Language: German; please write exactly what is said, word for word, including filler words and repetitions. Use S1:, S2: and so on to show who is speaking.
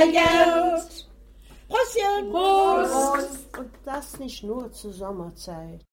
S1: Geld.
S2: Prostchen.
S1: Prost.
S2: Und das nicht nur zur Sommerzeit.